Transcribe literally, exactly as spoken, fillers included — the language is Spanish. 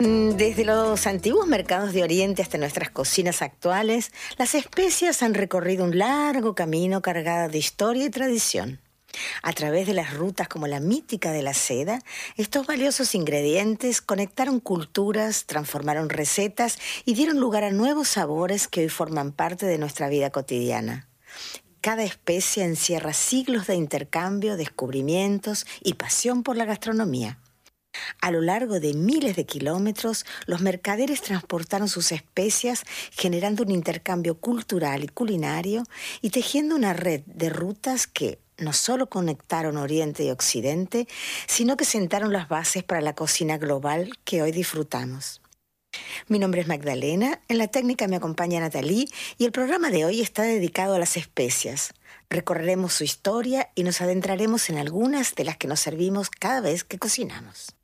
Desde los antiguos mercados de Oriente hasta nuestras cocinas actuales, las especias han recorrido un largo camino cargado de historia y tradición. A través de las rutas como la mítica de la seda, estos valiosos ingredientes conectaron culturas, transformaron recetas y dieron lugar a nuevos sabores que hoy forman parte de nuestra vida cotidiana. Cada especia encierra siglos de intercambio, descubrimientos y pasión por la gastronomía. A lo largo de miles de kilómetros, los mercaderes transportaron sus especias, generando un intercambio cultural y culinario y tejiendo una red de rutas que no solo conectaron Oriente y Occidente, sino que sentaron las bases para la cocina global que hoy disfrutamos. Mi nombre es Magdalena, en la técnica me acompaña Nathalie y el programa de hoy está dedicado a las especias. Recorreremos su historia y nos adentraremos en algunas de las que nos servimos cada vez que cocinamos.